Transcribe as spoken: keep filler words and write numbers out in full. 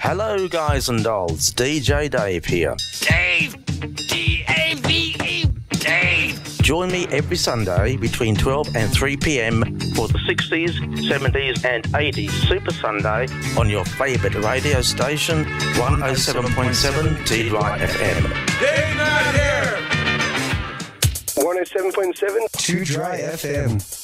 Hello, guys and dolls. D J Dave here. Dave! D A V E! Dave! Join me every Sunday between twelve and three p.m. for the sixties, seventies and eighties Super Sunday on your favourite radio station, one oh seven point seven T-Dry F M. Dave not here! one oh seven point seven T-Dry F M.